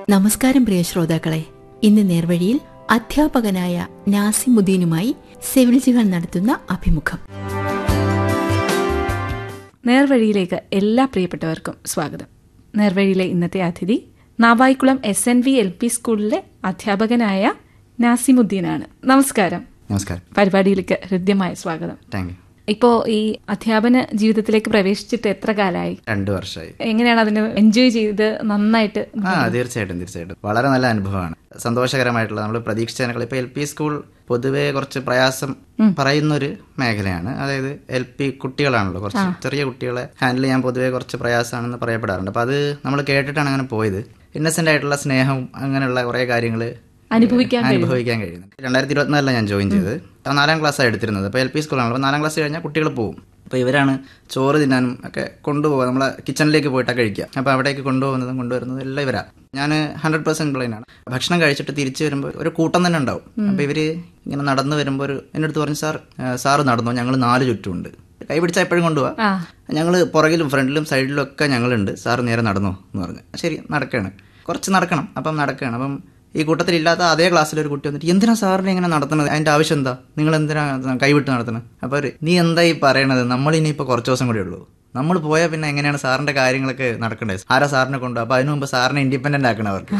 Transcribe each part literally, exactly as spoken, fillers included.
നമസ്കാരം പ്രിയ ശ്രോതാക്കളെ, ഇന്ന് നേർവഴിയിൽ അധ്യാപകനായ നാസിമുദ്ദീനുമായി സിവിൽ ജിഹാൻ നടത്തുന്ന അഭിമുഖം. നേർവഴിയിലേക്ക് എല്ലാ പ്രിയപ്പെട്ടവർക്കും സ്വാഗതം. നേർവഴിയിലെ ഇന്നത്തെ അതിഥി Navaikulam S N V L P സ്കൂളിലെ അധ്യാപകനായ നാസിമുദ്ദീനാണ്. നമസ്കാരം. നമസ്കാരം. പരിപാടിയിലേക്ക് ഹൃദ്യമായ സ്വാഗതം. Thank you. ഇപ്പോ ഈ അധ്യാപന ജീവിതത്തിലേക്ക് പ്രവേശിച്ചിട്ട് എത്ര കാലമായി? രണ്ടു വർഷമായി. എങ്ങനെയാണ് അതിന് എൻജോയ് ചെയ്ത് നന്നായിട്ട്? ആ തീർച്ചയായിട്ടും തീർച്ചയായിട്ടും വളരെ നല്ല അനുഭവമാണ്, സന്തോഷകരമായിട്ടുള്ള. നമ്മൾ പ്രതീക്ഷിച്ചതിനേക്കാൾ ഇപ്പൊ എൽ പി സ്കൂൾ പൊതുവെ കുറച്ച് പ്രയാസം പറയുന്ന ഒരു മേഖലയാണ്. അതായത് എൽ പി കുട്ടികളാണല്ലോ, കുറച്ച് ചെറിയ കുട്ടികളെ ഹാൻഡിൽ ചെയ്യാൻ പൊതുവെ കുറച്ച് പ്രയാസമാണെന്ന് പറയപ്പെടാറുണ്ട്. അപ്പൊ അത് നമ്മൾ കേട്ടിട്ടാണ് അങ്ങനെ പോയത്. ഇന്നസെന്റ് ആയിട്ടുള്ള സ്നേഹവും അങ്ങനെയുള്ള കുറെ കാര്യങ്ങൾ അനുഭവിക്കാൻ അനുഭവിക്കാൻ കഴിയുന്നു. രണ്ടായിരത്തി ഇരുപത്തിനാലിലാണ് ഞാൻ ജോയിൻ ചെയ്തത്. നാലാം ക്ലാസ്സാണ് എടുത്തിരുന്നത്. അപ്പോൾ എൽ പി സ്കൂളാണല്ലോ. അപ്പോൾ നാലാം ക്ലാസ് കഴിഞ്ഞാൽ കുട്ടികൾ പോകും. അപ്പോൾ ഇവരാണ് ചോറ് തിന്നാനും ഒക്കെ കൊണ്ടുപോകുക. നമ്മളെ കിച്ചണിലേക്ക് പോയിട്ടാണ് കഴിക്കുക. അപ്പോൾ അവിടേക്ക് കൊണ്ടുപോകുന്നതും കൊണ്ടുവരുന്നതും എല്ലാം ഇവരാ. ഞാൻ ഹൺഡ്രഡ് പെർസെന്റ് ബ്ലൈൻഡാണ്. ഭക്ഷണം കഴിച്ചിട്ട് തിരിച്ചു വരുമ്പോൾ ഒരു കൂട്ടം തന്നെ ഉണ്ടാവും. അപ്പോൾ ഇവര് ഇങ്ങനെ നടന്നു വരുമ്പോൾ ഒരു എൻ്റെ അടുത്ത് പറഞ്ഞു, സാർ സാറ് നടന്നോ, ഞങ്ങൾ നാല് ചുറ്റുമുണ്ട്. കൈ പിടിച്ചാൽ എപ്പോഴും കൊണ്ടുപോവാ. ഞങ്ങൾ പുറകിലും ഫ്രണ്ടിലും സൈഡിലും ഒക്കെ ഞങ്ങളുണ്ട്, സാറ് നേരെ നടന്നോ എന്ന് പറഞ്ഞു. ശരി, നടക്കുകയാണ്. കുറച്ച് നടക്കണം. അപ്പം നടക്കുകയാണ്. അപ്പം ഈ കൂട്ടത്തിലില്ലാത്ത അതേ ക്ലാസ്സിൽ ഒരു കുട്ടി വന്നിട്ട്, എന്തിനാ സാറിനെ ഇങ്ങനെ നടത്തുന്നത്, അതിന്റെ ആവശ്യം എന്താ, നിങ്ങൾ എന്തിനാ കൈവിട്ട് നടത്തുന്നത്? അപ്പൊ നീ എന്താ ഈ പറയണത്, നമ്മൾ ഇനിയിപ്പോ കുറച്ച് ദിവസം കൂടെ ഉള്ളൂ, നമ്മൾ പോയാൽ പിന്നെ എങ്ങനെയാണ് സാറിന്റെ കാര്യങ്ങളൊക്കെ നടക്കണ്ടേ, ആരാ സാറിനെ കൊണ്ടുപോകും, അപ്പൊ അതിനു മുമ്പ് സാറിനെ ഇൻഡിപെൻഡന്റ് ആക്കണം അവർക്ക്.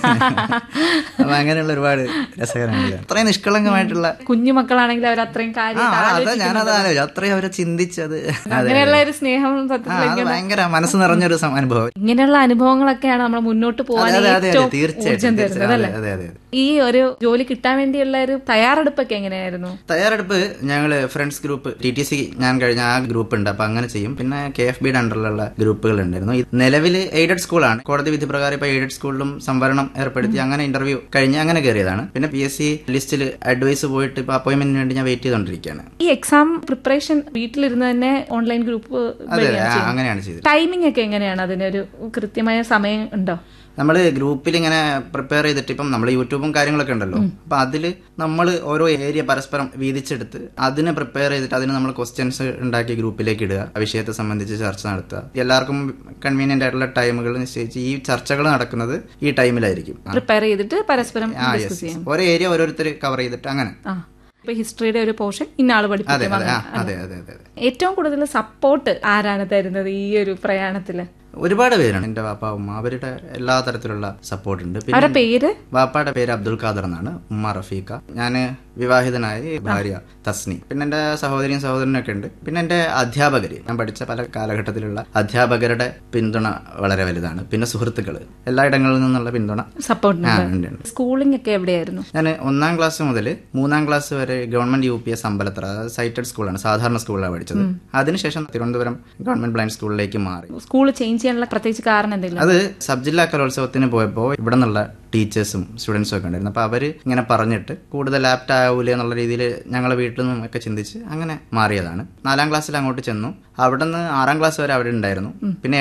അപ്പൊ അങ്ങനെയുള്ള ഒരുപാട് രസകരമാണ്. അത്രയും നിഷ്കളങ്കമായിട്ടുള്ള കുഞ്ഞുമക്കളാണെങ്കിൽ അവർ അത്രയും അതാ ഞാനത് ആലോചിച്ചു, അത്രയും അവരെ ചിന്തിച്ചത്. അങ്ങനെയുള്ള ഒരു സ്നേഹം ഭയങ്കര മനസ്സ് നിറഞ്ഞൊരു അനുഭവം. ഇങ്ങനെയുള്ള അനുഭവങ്ങളൊക്കെയാണ് നമ്മൾ മുന്നോട്ട് പോകാൻ തീർച്ചയായിട്ടും. ഈ ഒരു ജോലി കിട്ടാൻ വേണ്ടിയുള്ള ഒരു തയ്യാറെടുപ്പൊക്കെ എങ്ങനെയായിരുന്നു? തയ്യാറെടുപ്പ് ഞങ്ങള് friends group, T T C ഞാൻ കഴിഞ്ഞ ആ ഗ്രൂപ്പ് ഉണ്ട്. അപ്പൊ അങ്ങനെ ചെയ്യും. പിന്നെ കെ എഫ് ബിയുടെ അണ്ടറിലുള്ള ഗ്രൂപ്പുകൾ ഉണ്ടായിരുന്നു. നിലവിൽ എയ്ഡഡ് സ്കൂളാണ്. കോടതി വിധി പ്രകാരം ഇപ്പൊ എയ്ഡഡ് സ്കൂളിലും സംവരണം ഏർപ്പെടുത്തി അങ്ങനെ ഇന്റർവ്യൂ കഴിഞ്ഞ് അങ്ങനെ കയറിയതാണ്. പിന്നെ പി എസ് സി ലിസ്റ്റിൽ അഡ്വൈസ് പോയിട്ട് ഇപ്പൊ അപ്പോയിന്റ്മെന്റിന് വേണ്ടി ഞാൻ വെയിറ്റ് ചെയ്തോണ്ടിരിക്കുകയാണ്. ഈ എക്സാം പ്രിപ്പറേഷൻ വീട്ടിലിരുന്ന് തന്നെ ഓൺലൈൻ ഗ്രൂപ്പ് അങ്ങനെയാണ് ചെയ്തത്. ടൈമിംഗ് ഒക്കെ എങ്ങനെയാണ്? അതിനൊരു കൃത്യമായ സമയം ഉണ്ടോ? നമ്മൾ ഗ്രൂപ്പിൽ ഇങ്ങനെ പ്രിപ്പയർ ചെയ്തിട്ട് ഇപ്പം നമ്മൾ യൂട്യൂബും കാര്യങ്ങളൊക്കെ ഉണ്ടല്ലോ. അപ്പൊ അതിൽ നമ്മൾ ഓരോ ഏരിയ പരസ്പരം വീതിച്ചെടുത്ത് അതിനെ പ്രിപ്പയർ ചെയ്തിട്ട് അതിന് നമ്മൾ ക്വസ്റ്റ്യൻസ് ഉണ്ടാക്കി ഗ്രൂപ്പിലേക്ക് ഇടുക. ആ വിഷയത്തെ സംബന്ധിച്ച് ചർച്ച നടത്തുക. എല്ലാവർക്കും കൺവീനിയന്റ് ആയിട്ടുള്ള ടൈമുകൾ നിശ്ചയിച്ച് ഈ ചർച്ചകൾ നടക്കുന്നത് ഈ ടൈമിലായിരിക്കും. പ്രിപ്പയർ ചെയ്തിട്ട് പരസ്പരം ഓരോ ഏരിയ ഓരോരുത്തർ കവർ ചെയ്തിട്ട് അങ്ങനെ. ഇപ്പൊ ഹിസ്റ്ററിയുടെ ഒരു പോർഷൻ ഇന്നാള് പഠിപ്പിക്കും. ഏറ്റവും കൂടുതൽ സപ്പോർട്ട് ആരാണ് തരുന്നത് ഈ ഒരു പ്രയാണത്തില്? ഒരുപാട് പേരാണ്. എന്റെ വാപ്പ ഉമ്മ, അവരുടെ എല്ലാ തരത്തിലുള്ള സപ്പോർട്ട് ഉണ്ട്. പിന്നെ പേര് വാപ്പയുടെ പേര് അബ്ദുൽ ഖാദർ എന്നാണ്, ഉമ്മ റഫീഖ. ഞാന് വിവാഹിതനായ ഭാര്യ തസ്നി. പിന്നെ എന്റെ സഹോദരിയും സഹോദരനൊക്കെ ഉണ്ട്. പിന്നെ എന്റെ അധ്യാപകര്, ഞാൻ പഠിച്ച പല കാലഘട്ടത്തിലുള്ള അധ്യാപകരുടെ പിന്തുണ വളരെ വലുതാണ്. പിന്നെ സുഹൃത്തുക്കള്, എല്ലായിടങ്ങളിൽ നിന്നുള്ള പിന്തുണ സപ്പോർട്ട്. സ്കൂളിംഗ് ഒക്കെ എവിടെയായിരുന്നു? ഞാൻ ഒന്നാം ക്ലാസ് മുതൽ മൂന്നാം ക്ലാസ് വരെ government U P S Ambalathara, അതായത് സൈറ്റഡ് സ്കൂളാണ്, സാധാരണ സ്കൂളിലാണ് പഠിച്ചത്. അതിനുശേഷം തിരുവനന്തപുരം ഗവൺമെന്റ് ബ്ലൈൻഡ് സ്കൂളിലേക്ക് മാറി. സ്കൂൾ ചേഞ്ച് ചെയ്യാനുള്ള പ്രത്യേകിച്ച് കാരണം എന്തെങ്കിലും? അത് സബ് ജില്ലാ കലോത്സവത്തിന് പോയപ്പോൾ ഇവിടെ നിന്നുള്ള ടീച്ചേഴ്സും സ്റ്റുഡൻസും ഒക്കെ ഉണ്ടായിരുന്നു. അപ്പൊ അവര് ഇങ്ങനെ പറഞ്ഞിട്ട് കൂടുതൽ ആപ്റ്റ് ആവൂലേ എന്നുള്ള രീതിയിൽ ഞങ്ങളെ വീട്ടിൽ നിന്നും ഒക്കെ ചിന്തിച്ച് അങ്ങനെ മാറിയതാണ്. നാലാം ക്ലാസ്സിൽ അങ്ങോട്ട് ചെന്നു. അവിടെ നിന്ന് ആറാം ക്ലാസ് വരെ അവിടെ ഉണ്ടായിരുന്നു. പിന്നെ